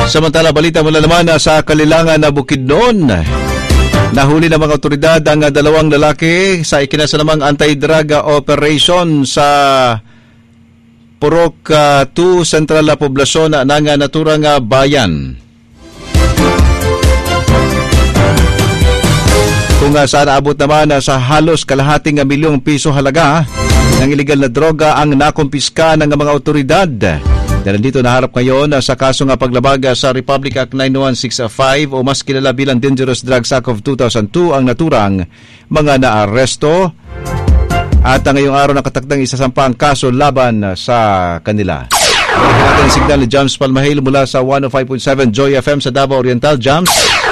Samantala, balita mula naman sa Kalilangan na Bukidnon. Nahuli ng mga otoridad ang 2 lalaki sa ikinasalamang anti-drug operation sa Purok 2 Sentral na Poblasyon ng naturang bayan. Kung saan abot naman sa halos kalahating milyong piso halaga ng iligal na droga ang nakumpiska ng mga otoridad. Dahil dito naharap ngayon sa kaso nga paglabag sa Republic Act 91605 o mas kilala bilang Dangerous Drugs Act of 2002 ang naturang mga naaresto at ngayong araw nakatakdang isasampa ang kaso laban sa kanila. Balikan natin ang signal ni Jams Palmahil mula sa 105.7 Joy FM sa Davao Oriental. Jams?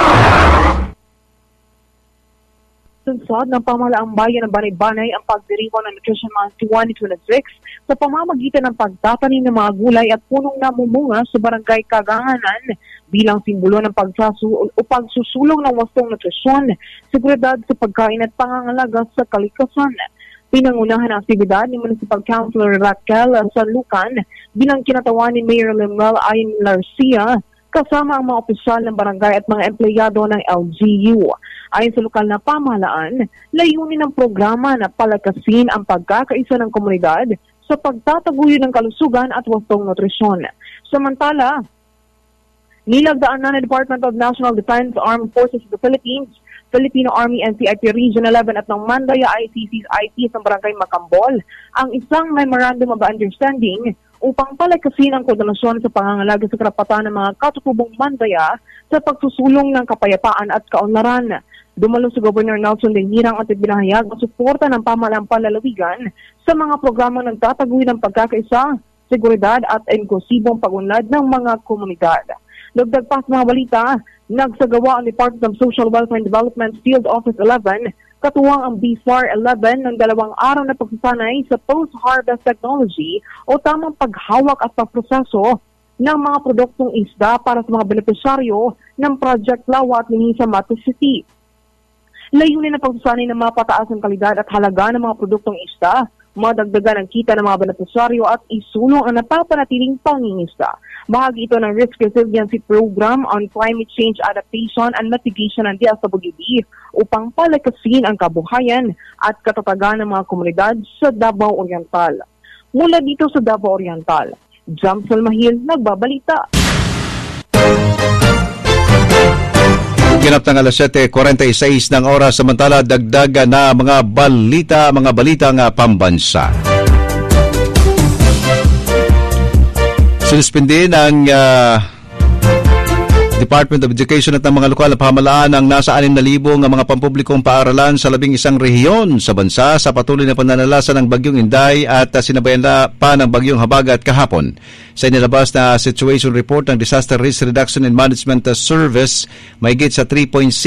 Sunsod ng pamahalaang bayan ng Banay-Banay ang pagdiriwang ng Nutrition Month 2026 sa pamamagitan ng pagtatanim ng mga gulay at punong namumunga sa Barangay Kaganganan bilang simbolo ng pagsusulong ng wastong nutrisyon, seguridad sa pagkain at pangangalaga sa kalikasan. Pinangunahan ang aktibidad ni Municipal Councilor Raquel Sanlucan bilang kinatawan ni Mayor Lemuel Ayn Larcia kasama ang mga opisyal ng barangay at mga empleyado ng LGU. Ayon sa lokal na pamahalaan, layunin ng programa na palakasin ang pagkakaisa ng komunidad sa pagtataguyod ng kalusugan at wastong nutrisyon. Samantala, nilagdaan na ng Department of National Defense, Armed Forces of the Philippines, Filipino Army NCIP Region 11 at ng Mandaya ICC's IT sa Barangay Macambol ang isang Memorandum of Understanding upang palakasin ang koordinasyon sa pangangalaga sa karapatan ng mga katutubong Mandaya sa pagsusulong ng kapayapaan at kaunlaran. Dumalo si Governor Nelson Denhirang at ibinahayag ang suporta ng pamahalaang panlalawigan sa mga programang nagtataguyod ng pagkakaisa, seguridad at inklusibong pag-unlad ng mga komunidad. Dagdag pa sa mga balita, nagsagawa ang Department of Social Welfare and Development Field Office 11, katuwang ang BFAR 11 ng 2 araw na pagsasanay sa post-harvest technology o tamang paghawak at pagproseso ng mga produktong isda para sa mga benepisyaryo ng Project Lawa at Linisa Mata City. Layunin na pagsasanay ng mapataas ng kalidad at halaga ng mga produktong isda, madagdagan ang kita ng mga benepisyaryo at isulong ang napapanatiling pangingisda. Bahagi ito ng Risk Resiliency Program on Climate Change Adaptation and Mitigation ng DSWD upang palakasin ang kabuhayan at katatagan ng mga komunidad sa Davao Oriental. Mula dito sa Davao Oriental, Jams Palmahil, nagbabalita. Ginap ng alas 7:46 ng oras, samantala dagdag na mga balitang pambansa. Sinuspindi ng Department of Education at ng mga lokal na pamahalaan ang nasa 6,000 mga pampublikong paaralan sa 11 rehiyon sa bansa sa patuloy na pananalasa ng Bagyong Inday at sinabayan pa ng Bagyong Habagat kahapon. Sa inilabas na situation report ng Disaster Risk Reduction and Management Service, mahigit sa 3.6